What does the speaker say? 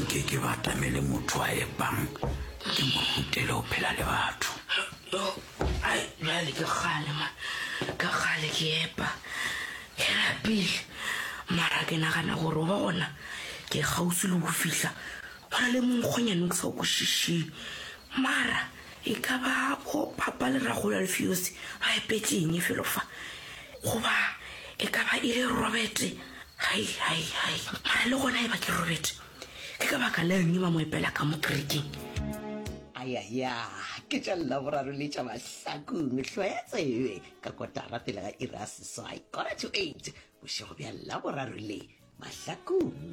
ke batamele motho a epang ke mo rutele ho phela le batho. Ai jwale ke kgale ke epa ke rapile mara ke nagana gore bona ke gausi le go fihla gona le monkgonyane ke sa go shishi mara e ka ba go papa le ragolo le fiosi ba epetseng e felo fa goba e ka ba ile Robert hai mara le gona e ba ke Robert ke ka baka leng ba mo epela ka mo creaking. Ayaya ke tša Laboraro le tša Mahlakong hlwetsebe ka kotara pele ga ira seswai 7:45 bošego bja Laboraro le Mahlakong.